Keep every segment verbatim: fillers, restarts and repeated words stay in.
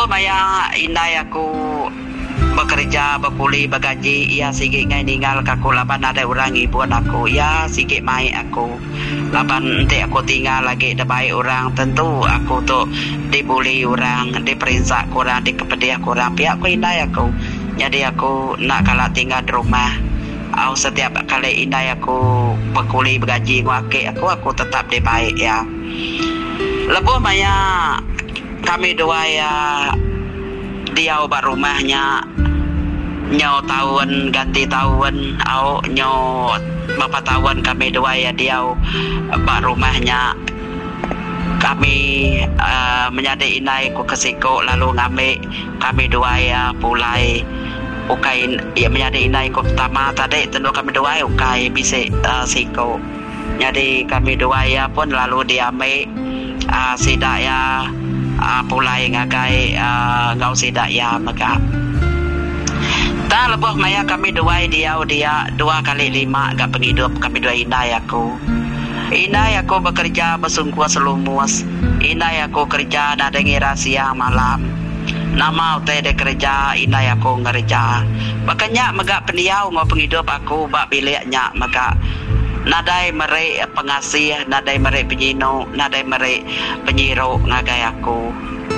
Lepas maya indai aku bekerja, berkuli, bergaji, ia sikit ngai ninggal aku laban ada orang ibu aku, ya sikit mai aku. Laban nanti aku tinggal lagi debai orang, tentu aku tu dibuli orang, diperinsak kurang, dikepediah kurang, pihak aku indai aku. Jadi aku nak kalah tinggal di rumah. Aku setiap kali indai aku berkuli, bergaji, ngakik aku, aku tetap dibaik ya. Lepas maya kami dua ya dia ubah rumahnya nyau tahun ganti tahun au nyau berapa tahun kami dua ya dia ubah rumahnya kami uh, menjadi inai ku kesiko lalu ngambil kami dua ya pulai ukai ya menjadi inai ku pertama tadi tentu kami dua ya ukai bisa uh, siko jadi kami dua ya pun lalu diambil uh, sidak ya Uh, pulai ngagai uh, ngau sidak ya maka tak lepas maya kami dua dia dia dua kali lima gak penghidup kami dua indai aku indai aku bekerja bersungguh selumus indai aku kerja nak dengar siang malam nama utai de kerja indai aku ngerja makanya megak pendiau ngau penghidup aku bak biliknya maka nadai merek pengasih, nadai merek penyino, nadai merek penyiro ngagai aku.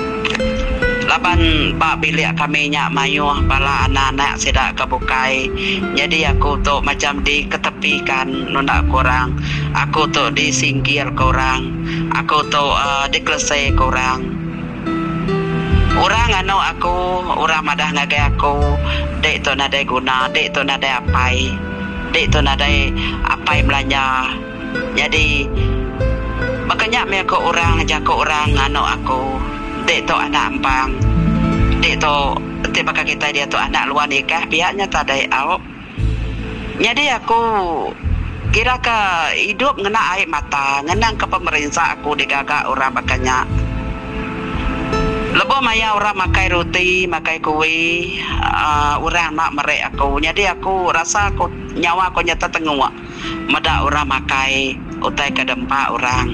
Laban bak bilik kami nyak mayuh bala anak-anak sedak kebukai. Jadi aku tu macam diketepikan nunda kurang. Aku tu disingkir kurang. Aku tu uh, dikelesai kurang. Orang anu aku, orang madah ngagai aku, dek tu nadai guna, dek tu nadai apai. Dek tu nadai apa yang belanja. Jadi makanya mereka orang jaga orang anak aku. Dek tu anak empang. Dek tu tiba kita dia tu anak luar nikah pihaknya tak ada awak. Jadi aku kira ke hidup ngena air mata, ngenang ke pemerintah aku digagak orang makanya. Lepas maya orang makai roti, makai kuih, uh, orang mak merek aku. Jadi aku rasa aku nyawa aku nyata tengok. Meda orang makai, utai ke dempak orang.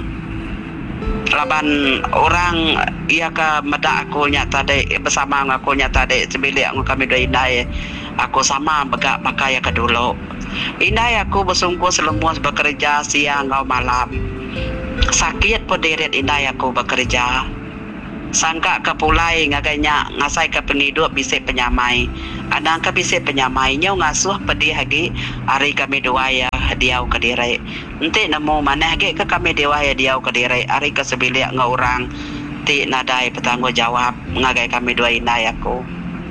Laban orang ia ke meda aku nyata dek bersama aku nyata dek sebilik aku kami dua indai. Aku sama begak pakai ke dulu. Indai aku bersungguh selemus bekerja siang atau malam. Sakit pun deret indai aku bekerja. Sangka ke pulai ngaganya ngasai ke penghidup bisa penyamai. Adang ke bisa penyamai nyau ngasuh pedih lagi hari kami dua ya diau ke diri. Nanti nemu mana lagi ke kami dua ya diau ke diri hari ke sebilik ngau orang ti nadai bertanggungjawab ngagai kami dua indai aku.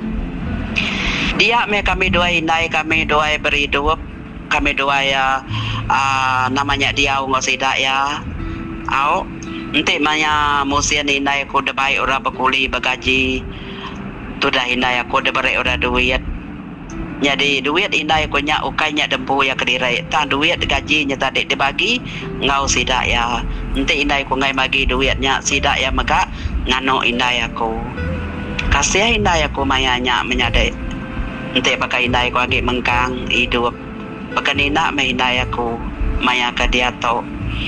Dia me kami dua indai kami dua berhidup kami dua ya uh, namanya diau ngosidak ya. Au nanti maya musian indai aku debai orang berkuli bergaji tu dah indai aku debere orang duit jadi duit indai aku nyak ukai nyak dempu ya kediri tak duit gaji nya tadi dibagi ngau sidak ya nanti indai aku ngai bagi duitnya sidak ya maka ngano indai aku kasih indai aku maya nyak menyadai nanti pakai indai aku lagi mengkang hidup pakai nina me indai aku maya ke dia to.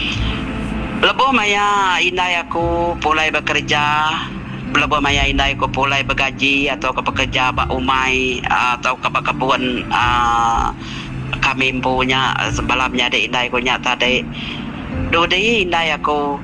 Lepas maya indai aku pulai bekerja, lepas maya indai aku pulai bergaji atau ke bekerja bak umai atau ke kebun uh, kami punya semalamnya de indai aku nyata de. Dudi indai aku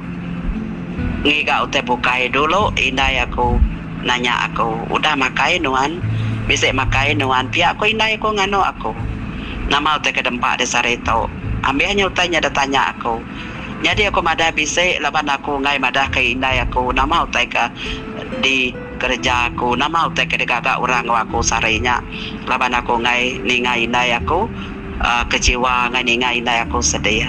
ngiga utai bukai dulu indai aku nanya aku udah makai nuan bisa makai nuan pihak aku indai aku ngano aku nama utai ke dempak de sareto ambilnya utainya ada tanya aku. Jadi aku madah bisa laban aku ngai madah ke indai aku nama utai ke di kerja aku nama utai ke digagak orang aku sarainya laban aku ngai ningai indai aku uh, kecewa ngai ningai indai aku sedih.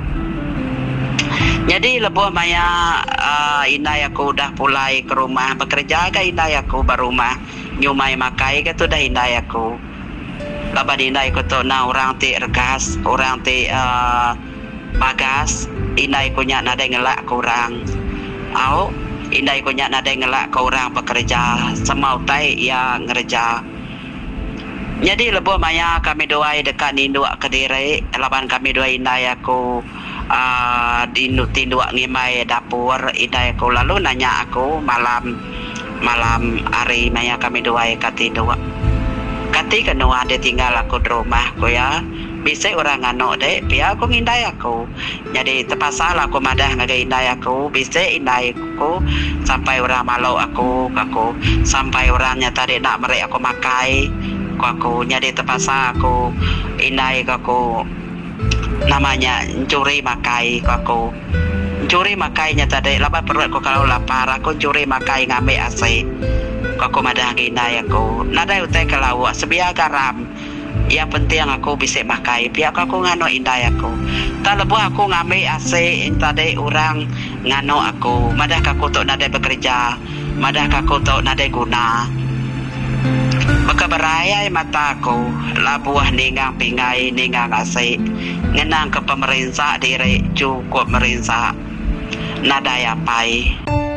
Jadi lebuh maya uh, indai aku dah pulai ke rumah bekerja ke indai aku berumah nyumai makai ke tu dah indai aku laban indai aku tu na orang ti regas orang ti uh, bagas indai ko nya nadai ngelak ke orang au indai ko nya nadai ngelak ke orang bekerja semau tai ia ngerja. Jadi lebuh maya kami dua dekat nindu ke diri laban kami dua indai aku uh, dindu tindu ngimai dapur indai aku lalu nanya aku malam malam hari maya kami dua kati dua kati kenua dia tinggal aku di rumah ko ya bisa orang ngano dek biar aku ngindai aku jadi terpaksa aku madah ngagai indai aku bisa indai aku sampai orang malu aku aku sampai orangnya tadi nak merek aku makai aku jadi terpaksa aku indai aku namanya curi makai aku curi makainya tadi lapar perut aku kalau lapar aku curi makai ngambil ase aku madah ngindai aku nada utai kalau sebiar garam yang penting aku bisa makai biar aku ngano indai aku tak lebuh aku ngambil ase tadi orang ngano aku madah aku tak nada bekerja madah aku tak nada guna maka berayai mata aku labuah ningang pingai ningang ase ngenang ke pemerintah diri cukup merintah nada ya pai